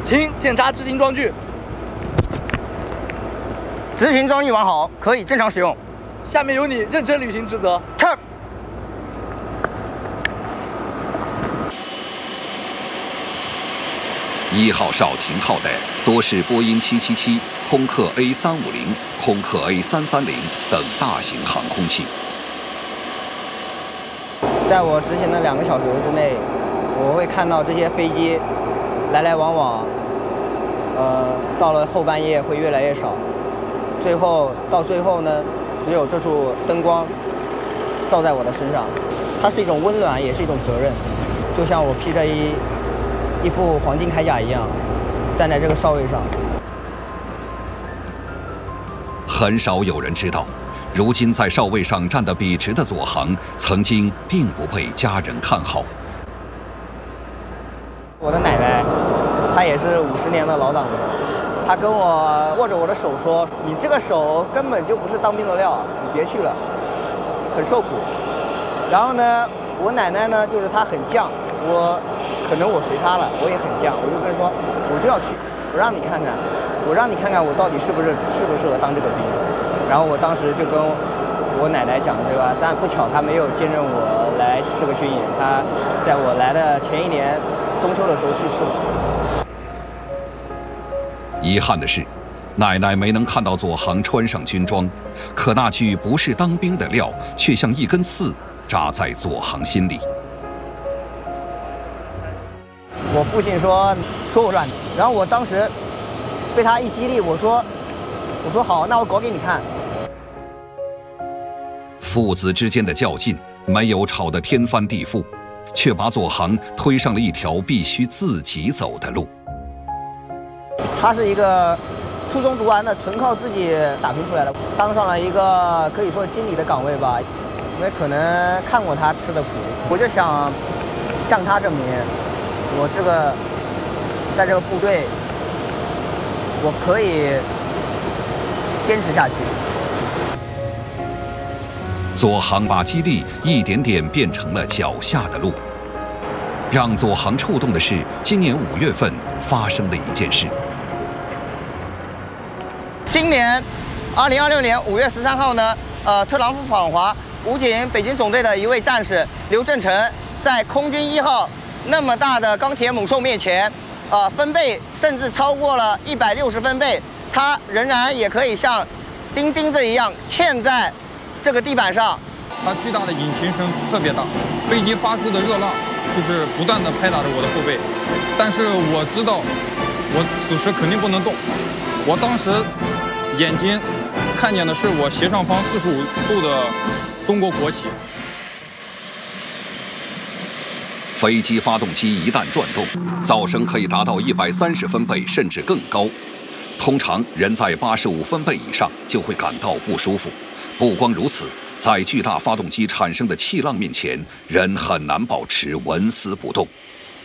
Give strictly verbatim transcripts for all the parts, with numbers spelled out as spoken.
请检查执行装具。 执行装具完好，可以正常使用。 下面由你认真履行职责。 是。 一号哨停靠的多是波音七七七、空客 A 三五零、空客 A 三三零等大型航空器。 在我执行的两个小时之内，我会看到这些飞机来来往往，呃，到了后半夜会越来越少，最后到最后呢，只有这束灯光照在我的身上，它是一种温暖，也是一种责任，就像我披着一。一副黄金铠甲一样，站在这个哨位上。 很少有人知道，如今在哨位上站得笔直的左航，曾经并不被家人看好。 我的奶奶，她也是五十年的老党员，她跟我握着我的手说：“你这个手根本就不是当兵的料，你别去了，很受苦。”然后呢，我奶奶呢，就是她很犟，我。可能我随他了，我也很犟，我就跟他说，我就要去，我让你看看，我让你看看我到底是不是适不适合当这个兵。然后我当时就跟我奶奶讲，对吧？但不巧他没有兼任我来这个军营，他在我来的前一年中秋的时候去世了。 遗憾的是，奶奶没能看到左航穿上军装，可那句不是当兵的料，却像一根刺扎在左航心里。 我父亲说说我软，然后我当时被他一激励，我说我说好，那我搞给你看。 父子之间的较劲没有吵得天翻地覆，却把左航推上了一条必须自己走的路。 他是一个初中读完的，纯靠自己打拼出来的，当上了一个可以说经理的岗位吧。因为可能看过他吃的苦，我就想向他证明。我这个在这个部队，我可以坚持下去。 左航把激励一点点变成了脚下的路。让左航触动的是今年五月份发生的一件事。 今年二零二六年五月十三号呢，呃，特朗普访华，武警北京总队的一位战士刘振成在空军一号。那么大的钢铁猛兽面前，呃，分贝甚至超过了一百六十分贝，它仍然也可以像钉钉子一样嵌在这个地板上。 它巨大的引擎声特别大，飞机发出的热浪就是不断的拍打着我的后背，但是我知道，我此时肯定不能动。我当时眼睛看见的是我斜上方四十五度的中国国旗。 飞机发动机一旦转动，噪声可以达到一百三十分贝，甚至更高。通常人在八十五分贝以上就会感到不舒服。不光如此，在巨大发动机产生的气浪面前，人很难保持纹丝不动。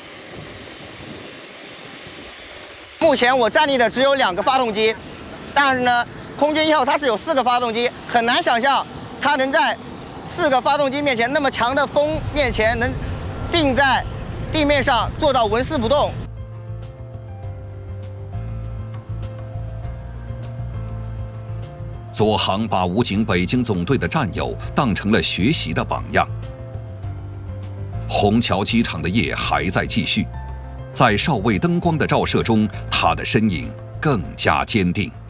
目前我站立的只有两个发动机，但是呢，空军一号它是有四个发动机，很难想象它能在四个发动机面前那么强的风面前能。定在地面上做到纹丝不动。 左航把武警北京总队的战友当成了学习的榜样。虹桥机场的夜还在继续，在哨位灯光的照射中，他的身影更加坚定。